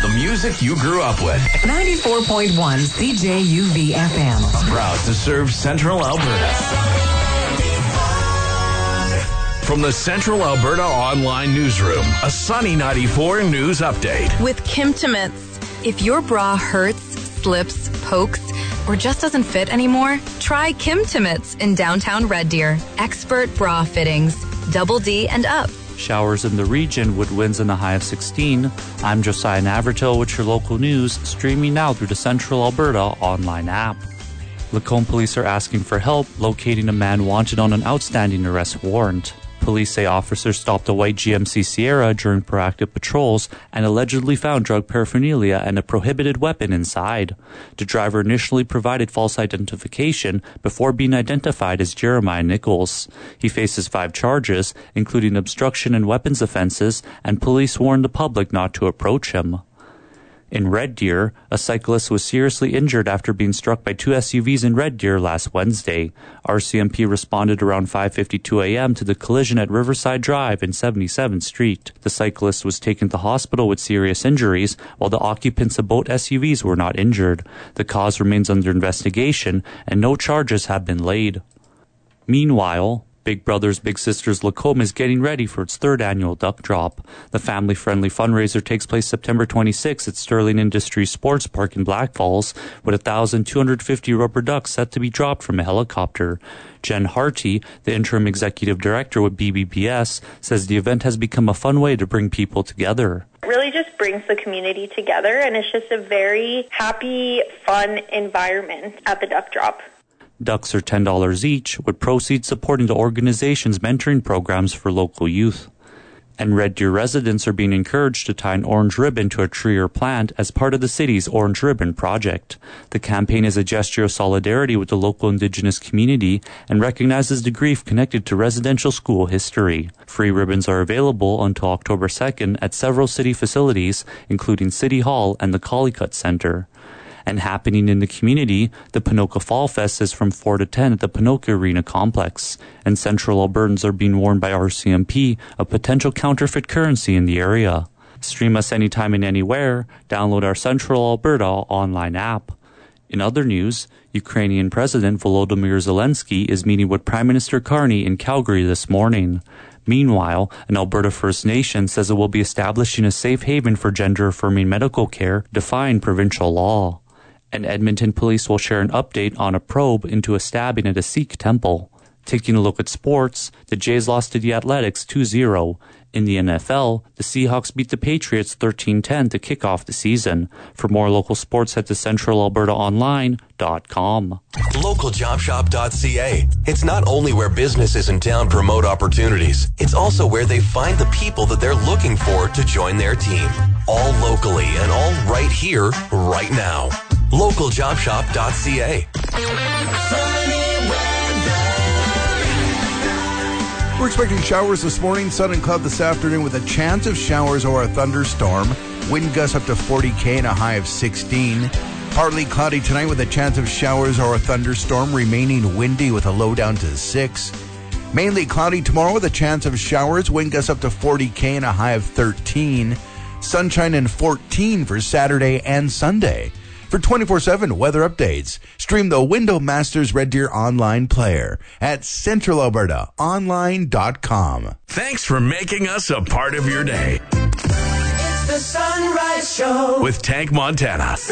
The music you grew up with. 94.1 CJUV FM. Proud to serve Central Alberta. From the Central Alberta Online Newsroom, a Sunny 94 news update. With Kimtimates. If your bra hurts, slips, pokes, or just doesn't fit anymore, try Kimtimates in downtown Red Deer. Expert bra fittings, double D and up. Showers in the region with winds in the high of 16. I'm Josiah Navratil with your local news, streaming now through the Central Alberta online app. Lacombe police are asking for help locating a man wanted on an outstanding arrest warrant. Police say officers stopped a white GMC Sierra during proactive patrols and allegedly found drug paraphernalia and a prohibited weapon inside. The driver initially provided false identification before being identified as Jeremiah Nichols. He faces 5 charges, including obstruction and weapons offenses, and police warned the public not to approach him. In Red Deer, a cyclist was seriously injured after being struck by 2 SUVs in Red Deer last Wednesday. RCMP responded around 5:52 a.m. to the collision at Riverside Drive and 77th Street. The cyclist was taken to hospital with serious injuries, while the occupants of both SUVs were not injured. The cause remains under investigation, and no charges have been laid. Meanwhile, Big Brothers Big Sisters Lacombe is getting ready for its 3rd annual Duck Drop. The family-friendly fundraiser takes place September 26 at Sterling Industries Sports Park in Black Falls, with 1,250 rubber ducks set to be dropped from a helicopter. Jen Harty, the interim executive director with BBBS, says the event has become a fun way to bring people together. It really just brings the community together, and it's just a very happy, fun environment at the Duck Drop. Ducks are $10 each, with proceeds supporting the organization's mentoring programs for local youth. And Red Deer residents are being encouraged to tie an orange ribbon to a tree or plant as part of the city's Orange Ribbon project. The campaign is a gesture of solidarity with the local Indigenous community and recognizes the grief connected to residential school history. Free ribbons are available until October 2nd at several city facilities, including City Hall and the Collicutt Center. And happening in the community, the Ponoka Fall Fest is from 4 to 10 at the Ponoka Arena Complex, and Central Albertans are being warned by RCMP of potential counterfeit currency in the area. Stream us anytime and anywhere. Download our Central Alberta online app. In other news, Ukrainian President Volodymyr Zelensky is meeting with Prime Minister Carney in Calgary this morning. Meanwhile, an Alberta First Nation says it will be establishing a safe haven for gender-affirming medical care, defying provincial law. And Edmonton police will share an update on a probe into a stabbing at a Sikh temple. Taking a look at sports, the Jays lost to the Athletics 2-0. In the NFL, the Seahawks beat the Patriots 13-10 to kick off the season. For more local sports, head to centralalbertaonline.com. Localjobshop.ca. It's not only where businesses in town promote opportunities, it's also where they find the people that they're looking for to join their team. All locally and all right here, right now. Localjobshop.ca. We're expecting showers this morning, sun and cloud this afternoon with a chance of showers or a thunderstorm. Wind gusts up to 40 and a high of 16. Partly cloudy tonight with a chance of showers or a thunderstorm, remaining windy with a low down to 6. Mainly cloudy tomorrow with a chance of showers, wind gusts up to 40 and a high of 13. Sunshine and 14 for Saturday and Sunday. For 24/7 weather updates, stream the Window Masters Red Deer online player at centralalbertaonline.com. Thanks for making us a part of your day. It's the Sunrise Show with Tank Montana.